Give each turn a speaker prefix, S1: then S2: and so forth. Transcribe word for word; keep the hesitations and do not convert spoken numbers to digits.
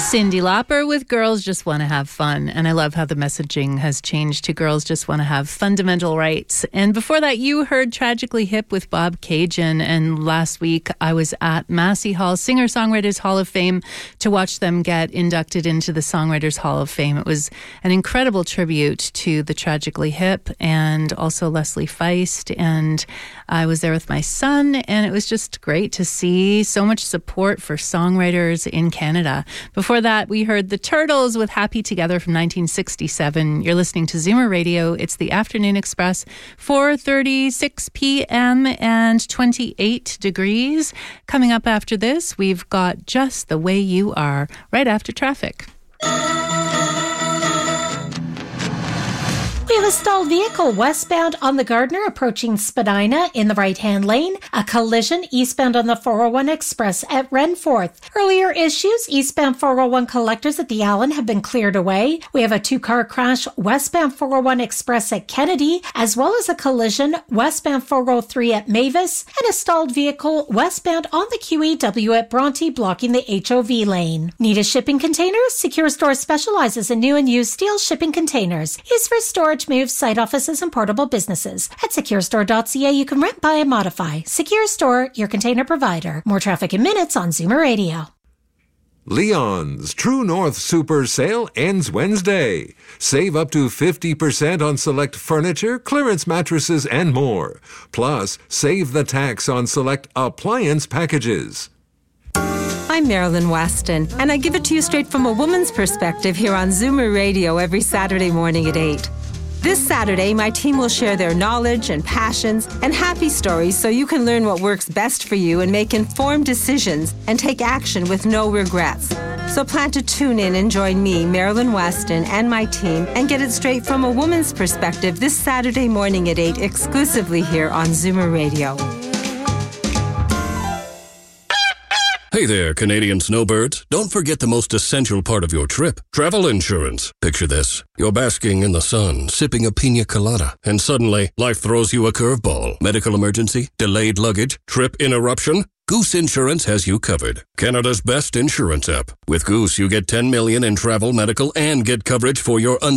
S1: Cyndi Lauper with Girls Just Want to Have Fun. And I love how the messaging has changed to Girls Just Want to Have Fundamental Rights. And before that, you heard Tragically Hip with Bob Cajun. And last week, I was at Massey Hall, Singer-Songwriters Hall of Fame, to watch them get inducted into the Songwriters Hall of Fame. It was an incredible tribute to the Tragically Hip and also Leslie Feist. And I was there with my son, and it was just great to see so much support for songwriters in Canada. Before that, we heard the Turtles with Happy Together from nineteen sixty-seven. You're listening to Zoomer Radio. It's the Afternoon Express, four thirty-six p.m. and twenty-eight degrees. Coming up after this, we've got Just the Way You Are, right after traffic.
S2: We have a stalled vehicle westbound on the Gardiner approaching Spadina in the right-hand lane. A collision eastbound on the four oh one Express at Renforth. Earlier issues, eastbound four oh one collectors at the Allen have been cleared away. We have a two-car crash westbound four oh one Express at Kennedy, as well as a collision westbound four oh three at Mavis, and a stalled vehicle westbound on the Q E W at Bronte blocking the H O V lane. Need a shipping container? Secure Store specializes in new and used steel shipping containers. Is for storage moves, site offices, and portable businesses. At secure store dot c a, you can rent, buy, and modify. Secure Store, your container provider. More traffic in minutes on Zoomer Radio.
S3: Leon's True North Super Sale ends Wednesday. Save up to fifty percent on select furniture, clearance mattresses, and more. Plus, save the tax on select appliance packages.
S4: I'm Marilyn Weston, and I give it to you straight from a woman's perspective here on Zoomer Radio every Saturday morning at eight. This Saturday, my team will share their knowledge and passions and happy stories so you can learn what works best for you and make informed decisions and take action with no regrets. So plan to tune in and join me, Marilyn Weston, and my team and get it straight from a woman's perspective this Saturday morning at eight, exclusively here on Zoomer Radio.
S5: Hey there, Canadian snowbirds. Don't forget the most essential part of your trip, travel insurance. Picture this. You're basking in the sun, sipping a pina colada, and suddenly life throws you a curveball. Medical emergency, delayed luggage, trip interruption. Goose Insurance has you covered. Canada's best insurance app. With Goose, you get ten million dollars in travel, medical, and get coverage for your un-